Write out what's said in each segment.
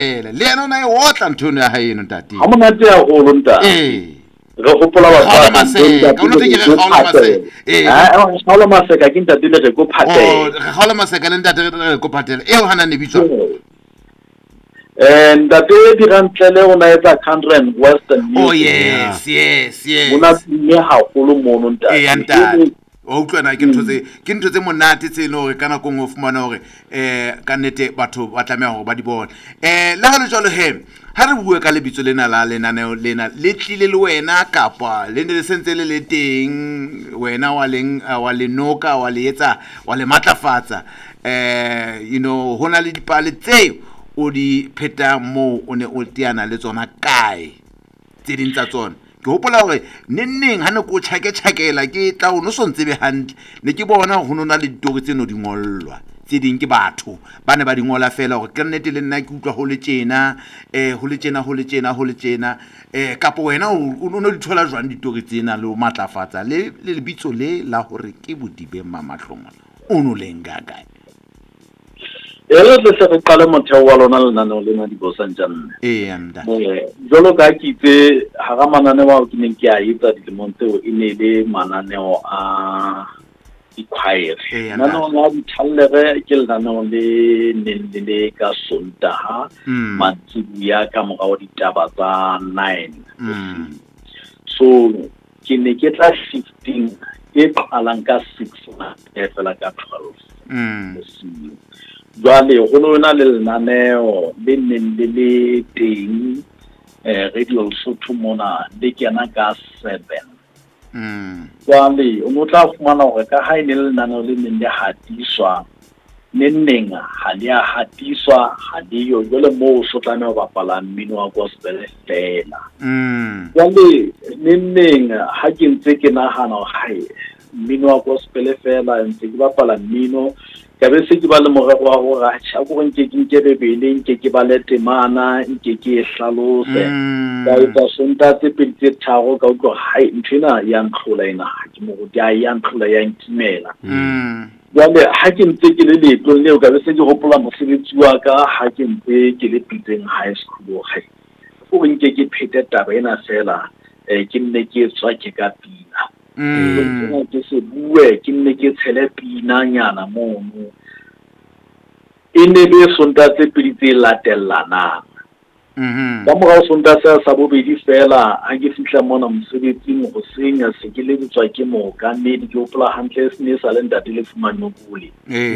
le yena o na e otla ntho ya hae eno ntate ha monate ya go lonta re gopola Kgaola Maseka o no te ke Kgaola Maseka Kgaola Maseka ke ntate le re go phatela Kgaola Maseka le ntate re go phatela eo hana ne bitswa ntate di rantlele o na etsa country western music yes una mme haholo mono ntate o utlwana ke ntho tse monate tse no re kana go fumana hore ka nnete batho ba tlameha hore ba di bone la ga le jalo he ha re bue ka lebitso lena la lenaneo lena le tlile le wena kapa le ne le sentse le teng wena wa le noka wa le etsa wa le matlafatsa hona le dipale tseo o di pheta mo o ne o tiana le tsona kae tse ding tsa tsona ke hopola hore nenneng ha ne go tshakela ke tla o no so ntsebe hantle ne ke bona ho nona le ditori tse no di ngollwa tse ding ke batho ba ne ba di ngola fela hore ka nnete le nna ke utlwa ho le tjena kapo wena o no di thola jwang ditori tsena le o matlafatsa le lebitso le la hore ke Bodibe Mamahlongwana o no lenga kae Ela le se re qala motheo wa lona lenaneo lena di bosantsana nda jolo ka kitse ha ga manane wa ke neng ke a etsa dilemong tseo e ne le mananeo a di-choir mananeo a dithallere ke lenaneo le neng le ka Sontaha mantsibuya ka morao ditaba tsa 9 so ke ne ke tla shifting e qalang ka 6 fela ka 12 jwale go lona le lenaneo le neng le teng Radio Lesotho mona le kena ka 7 jwale o mo tla fumana hore ka ha ile lenaneo le neng le hatiswa nenneng ha le a hatiswa ha le yo jwale mo o sotlana ho bapala mmino wa gospel fela jwale nenneng ha ke ntse ke nahana hae mmino wa gospel fela ntse ke bapala mmino ka be se ke ba le morero wa hore a go nke ke bebele nke ke ba le temana nke ke hlalose ka etsa sonta tse pedi tse tharo ka utlwa hai nthina ya ntlola ina ke mo go ya ntlola ya ntimela jwale ha ke ntse ke le letlo leo ka be se ke hopola mosebetsi wa ka ha ke ntse ke le Pitseng high school hai o nke ke phete taba ena fela ke nne ke tswa ke ka pina ke se bue ke nne ke tshele pina nyana mono e ne le sonta tse pedi tse latellanang ka morao sonta sa bobedi fela ha ke fihla mona mosebetsing go senya se ke le tswa ke moka mme di ke hopola hantle se ne sa le ntate le fumane bole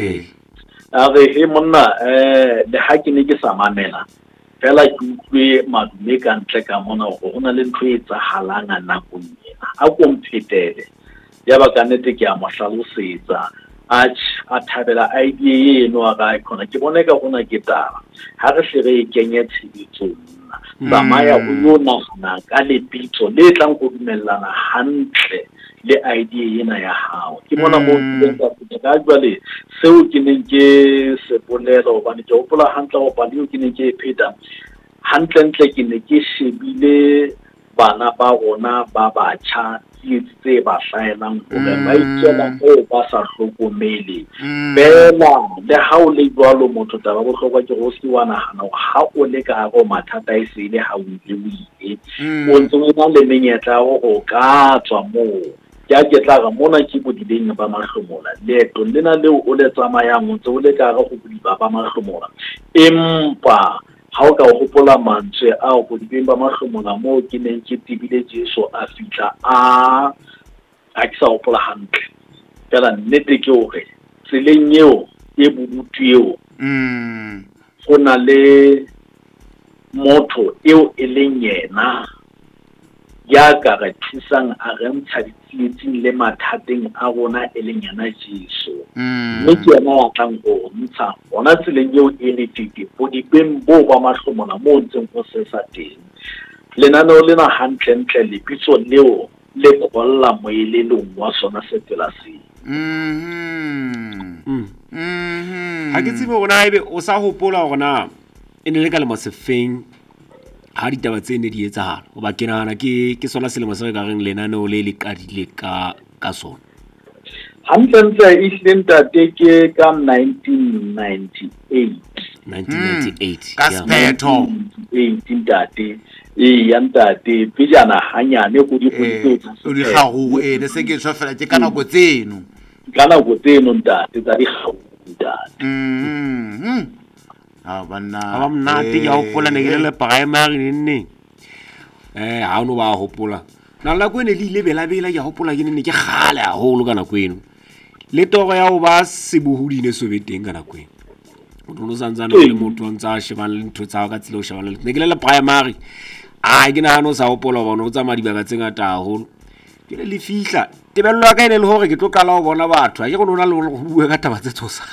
a re he monna le ha ke ne ke sa mamela fela ke utlwe madume ka ntle ka mona go gona le ntho e tsahalang nakong ena a ko mphetele ya ba ka nnete ke a mo hlalosetsa a thabela idea eno a ga khona ke bona ka gona ke taba ha re se re kenye tshebetsong tsamaya go yo nagana ka lebitso le tlang go dumellana hantle le idea ena ya hao ke bona mo ke ka jwale seo ke neng ke se bolela hobane ke hopola hantle go bana ke neng ke pheta hantle ke ne ke shebile bana ba rona ba batjha tse ba hlaelang gore ba itjela go ba sa hlokomele bela le ha o le jwalo motho taba bohlokwa ke go se wa nagana ha o le ka go mathata e se ile ha o ile o ntse o na le menyetla go ka tswa mo ya ke tla ga mona ke Bodibeng ba Mahlomola leto lena leo o le tsamayang ntse o le ka ga go Bodiba ba Mahlomola empa ha o ka hopola mantswe a go Bodibeng ba Mahlomola mo ke neng ke tibile Jesu a fitla a ke sa hopola hantle fela nnete ke hore tseleng eo e bubutu eo go na le motho eo e leng yena ya ka re thusang a re ntsha ditsietsing le mathateng a rona e leng yana Jesu mme ke yena ya tlang go ntsha bona tseleng eo e le titi Bodibeng bo ba Mahlomola mo ntseng go sesa teng lenaneo lena hantle lebitso leo le kolla moelelong wa sona se tsela se ha ke tsebe gona ebe o sa hopola gona e ne le ka le mosefeng ha ditaba tse ne di etsahala o ba ke nahana ke sona selemo se ka reng lenaneo le qadile ka sona hantle e hlenta ke ka 1998 1998 ka sephetho ntate ya ntate pejana hanyane go di o di gago ne se ke tshofela ke kana go tseno ntate tsa di gago ntate banna ba mnate ya hopola ne ke le primary nne ha no ba hopola na la kwene le ile bela ya hopola ke nne ke gale a holo kana kweno le togo ya o ba sebohudine so beteng kana kweno o tlo santsana le motho ntsa shebana le ntho tsa ka tsile o shebana le ne ke le primary ke na no sa hopola bona o tsa madiba ka tsengata a holo ke le fihla tebello ka ene le hore ke tlo kala o bona batho a ke go nona le go bua ka taba tse tsosa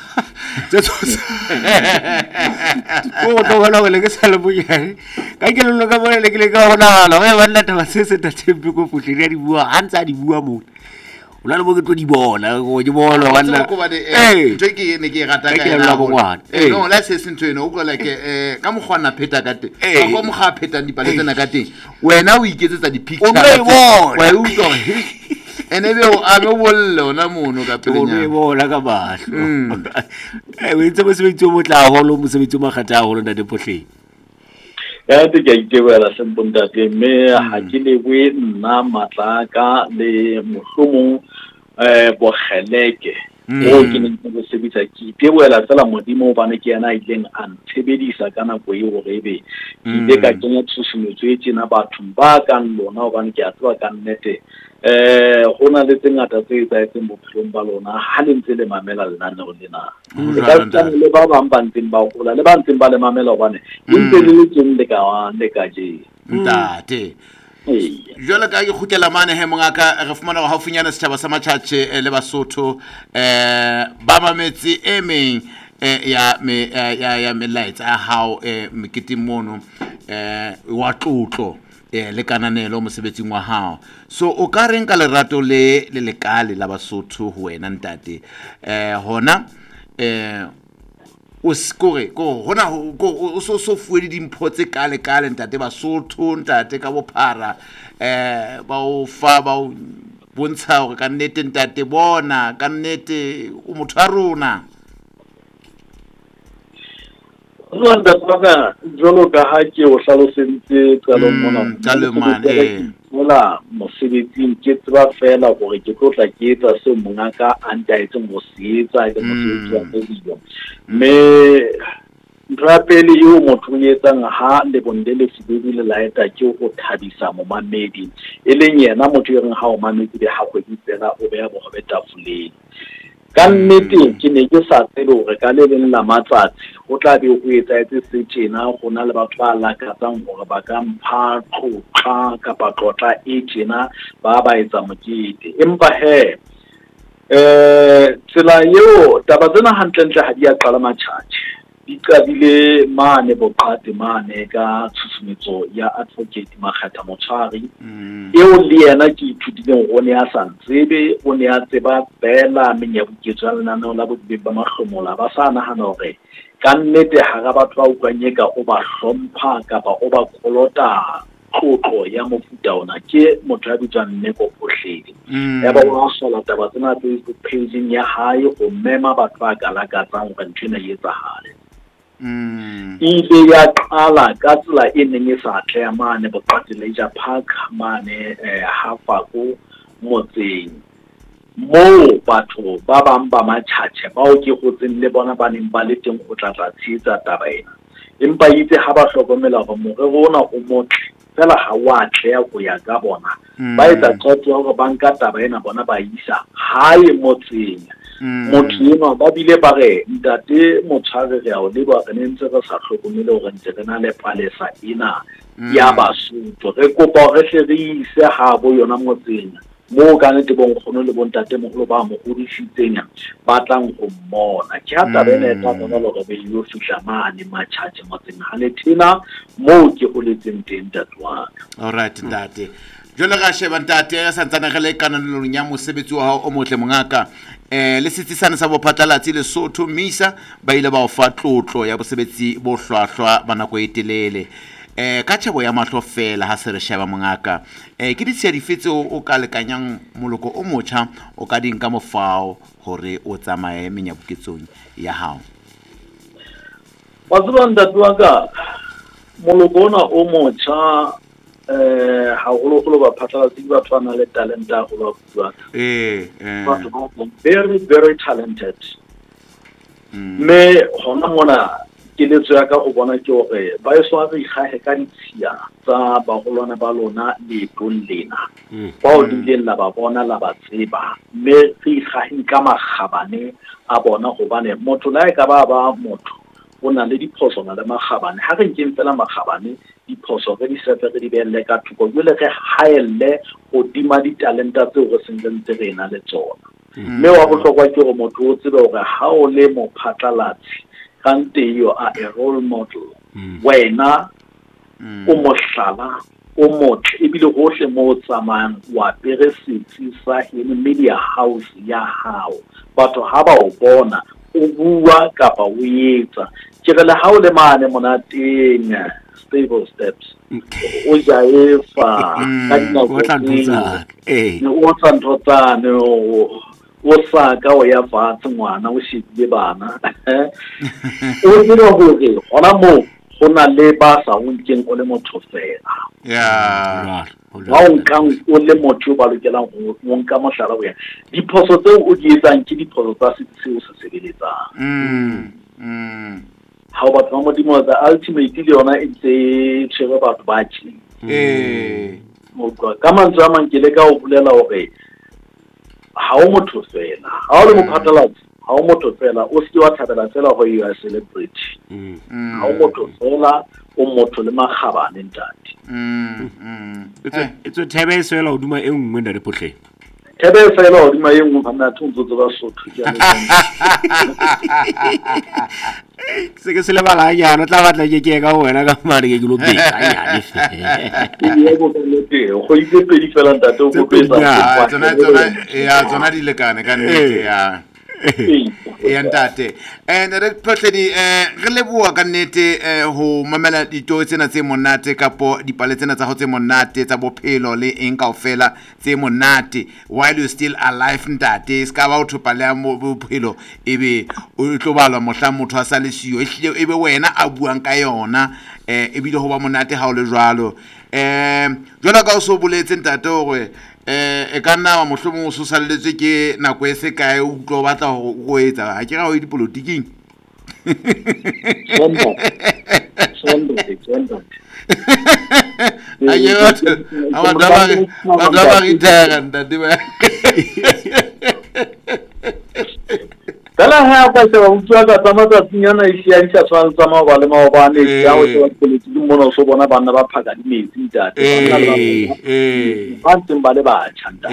o tlo bona le ke sa le bonyane ka ke le ka bona le ke le ka hona la ba nna taba se se tatsempe ko futle ya di bua a ntse a di bua mo ona le mo ke tlo di bona go di bona banna ntwe ke ne ke rata ka ela no la se sentwe no go like ka mogwana pheta ka te ka go moga pheta di paletsena ka teng wena o iketsetsa di picture wa e utlwa ene be o a mo bollo na mono ka pelenya o bona ka bahlo we ntse mo sebetsi mo tla holo mo sebetsi mo gata holo nda depotleng ya te ke itebela sembontate me ha ke le we nna matlaka le mohlomong bokgeleke o ke ne ke sebetsa ke itebela tsela modimo o bana ke yana ileng a ntshebedisa kana go e hore be ke ile ka kenya tshusumetso e tsena bathong ba ka lona o bana ke a tswa ka nnete go na le tsengata tse etseng bophelong ba lona ha le ntse le mamela lenaneo lena le ba bang ba ntseng ba gola le ba ntseng ba le mamela hobane ntse le tseng le ka je ntate jwale ka ke khutlela mane he mongaka re fumana go haufinyana setjhaba sa matjhatjhe le Basotho ba mametsi e meng ya melaetsa a hao mekete mono wa tlotlo le kananelo mosebetsing wa hao so o ka reng ka lerato le lekale la Basotho ho wena ntate hona o skore go hona o so fuwe dimpho tse kale ntate Basotho ntate ka bophara ba o fa ba o bontsha hore ka nnete ntate bona ka nnete o motho a rona Rwanda tsaka jolo ka ha ke o hlalosentse qalong mona mola mosebetsing ke tseba fela gore ke tlotla ke etsa se mongaka anta etse mo seetsa ke mosebetsi wa tshebetso me rapele yo motho o etsang ha le bondele sebedi le laeta ke go thabisa mo mamedi e leng yena motho yo reng ha o mamedi le ha go ditsela o be ya bo go betafuleng ka nnete ke ne ke sa tsebe gore ka le leng la matsatsi go tla be go etsetse se tjena go na le batho ba lakatsang gore ba ka mpha tlotla kapa tlotla e tjena ba etsa mokete empa he tsela eo taba tsena hantle ha di a qala matjhatjhe di qadile mane boqate mane ka tshusumetso ya advocate Makgatha Motshwari eo le yena ke ithutile go ne a sa ntsebe o ne a tseba bela menyabuketso ya lenaneo la bobebe ba mahlomola ba sa nahana hore ka nnete ha ga batho ba utlwanyeka o ba hlompha kapa o ba kolota tlotlo ya mofuta ona ke motho ya bitswang Nneko Phohlele ya ba wa sola taba tsena Facebook page ya hae go mema batho ba ka lakatsang go ntshena yetsahale ile ya qala ka tsela e neng e sa tlea mane boqate Leisure Park mane Hafako motseng mo batho ba bang ba matjhatjhe bao ke go tseng le bona ba neng ba le teng go tlatla tsitsa taba ena empa itse ha ba hlokomela go morero ona o motle fela ha wa tlea go ya ka bona ba etsa qeto go banka taba ena bona ba isa hae motseng motho eno ba bile ba re ntate Motshwari re a o leba re ne ntse re sa hlokomele hore ntse re na le palesa ena ya Basotho re kopa re hle re ise ha bo yona motseng mo ka nnete bo nkgono le bontate mogolo ba mo godisitseng ba tlang go mmona ke ha taba ena e tla bona le be yo fihla mane matjhatjhe motseng ha le thina mo ke go letseng teng tatwa all right ntate jole ga sheba ntate ya santsana ge le kananelong ya mosebetsi wa hao o motle mongaka le setsisana sa bophatlalatsi le Sotho Misa ba ile ba o fa tlotlo ya bosebetsi bo hlwahlwa ba nako e telele ka tshebo ya mahlo fela ha se re sheba mongaka ke ditsia difetse o ka lekanyang moloko o motjha o ka dinka mofao hore o tsamaye menyabuketsong ya hao wa tseba ntate wa ka moloko ona o motjha haholo-holo baphatlalatsi ke batho ba nang le talente haholo ba buang very very talented mme hona mona keletso ya ka go bona ke gore ba e swa re ikgahe ka ditshia tsa bagolwana ba lona leetong lena ba o dileng la ba bona la ba tseba mme re ikgahe ka magabane a bona gobane motho la e ka ba motho o na le diphoso na le magabane ha re nkeng fela magabane diphoso re di sefe re di beelle ka thoko jwale re haelle godima ditalenta tseo re sentseng re na le tsona mme wa bohlokwa ke gore motho o tsebe gore ha o le mophatlalatsi kante you are a role model wena o mohlala o motle ebile gohle mo tsamayang wa pere setsi sa heno media house ya hao batho ha ba o bona o bua kapa o etsa ke re le ha o le mane monateng stable steps o jaefa ka dinako o tla ntrotsane o sa ka o ya fatshe ngwana o shebile bana o dira gore gona mo go na le ba sa o nkeng o le motho fela ba o nkang o le motho ba lokelang go nka mohlala o ya diphoso tseo o di etsang ke diphoso tsa seo se sebeletsang ha o batla mo di mo tsa ultimately yona e tse tshwere batho ba tshi ka mantswe a mankele ka o bolela gore ha o motho fela ha o le mophatlalatsi ha o motho fela o se wa thabela fela go ya celebrity ha o motho fela o motho le magabane ntate it's a thebe fela o duma e nngwe nda re potleng thebe fela o duma e nngwe bana thuntso ba sotho ke se ke se le bala nyana tla batla ke ka wena ka mare ke lo ke ya ye go le go itse pedi fela ntate o go pesa tsona di lekane ka nnete ya ntate re photledi re leboa ka nnete ho mamela ditoi tsena tse monate kapo dipale tsena tsa ho tse monate tsa bophelo le eng kaofela tse monate while you still alive ntate ska ba o thopala mo bophelo ebe o tlo balwa mohla motho a sa le siyo ebe wena a buang ka yona ebile ho ba monate ha o le jwalo jwalo ka o so boletse ntate hore e ka nna wa mohlomong o sosalletswe ke nako e se kae o tlo batla go etsa ha ke ga o dipolotiking Kala ha ka se wa utswa ka tsamata tsinyana e sia ntse tshwana tsama ba le maobane ya o tsa politiki mona so bona bana ba phaka di metsi ntate ba ntse ba le ba tshanda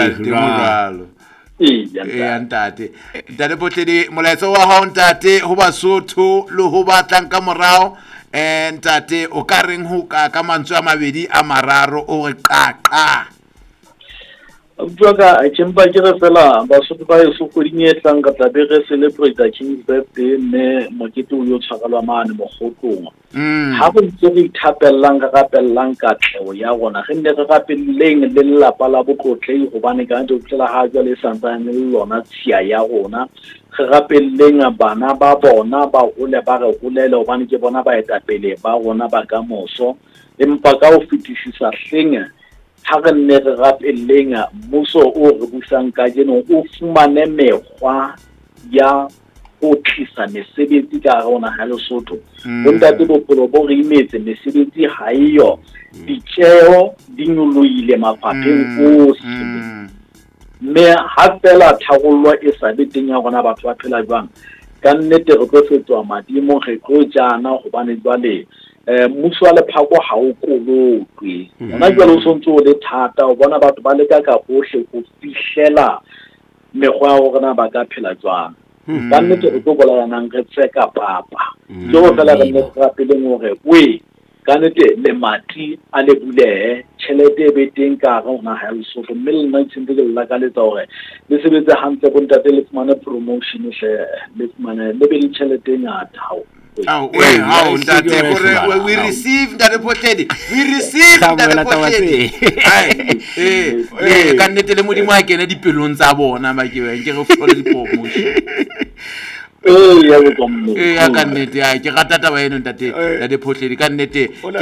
ntate ntate Potledi molaetso wa hao ntate ho Basotho le ho batlang ka morao ntate o ka reng ho ka mantswe a mabedi a mararo o re qaqa Utlwaka tshempa ke re fela Basotho ba eso kodinyetlang ka tlabe re celebrate King's birthday mme mokete o yo tshwarelwa mane mogotlong ha go ntse re ithapellang ka rapellang ka tleo ya rona re nne re rapelleng le lelapa la botlotlei gobane ka ntse o tlela ha jwa le santsane le lona tsia ya rona re rapelleng bana ba bona ba hole ba re holele gobane ke bona ba etapele ba rona ba ka moso empa ka o fetisisa hleng ha re nne re rapelleng mmuso o re busang ka jeno o fumane mekgwa ya o tlisa mesebetsi ka rona ha Lesotho bontate bophelo bo re imetse mesebetsi ha iyo ditjeo di nyoloile mafapheng ohle mme ha fela tharollo e sa be teng ya rona batho ba phela jwang ka nnete re tlo fetwa madimo re tlo jana gobane jwale mmuso wa lephako ha o kolotwe ona jwale o sontse o le thata o bona batho ba leka ka hohle go fihlela mekgwa ya rona ba ka phela jwang ka nnete re tlo bolayanang re tseka papa ke go fela re nne rapeleng hore we ka nnete le mati a le bulehe tšhelete e be teng ka ga ona ha Lesotho mme le nna ntse le la ka letsa hore le sebetse hantle go ntate le fumane promotion le fumane le be le tšhelete ngata hao we receive that Potledi we receive that Potledi ka nnete le modimo a kene dipelong tsa bona ba ke re fole di promotion ya ka nnete ke rata taba eno ntate Phohledi ka nnete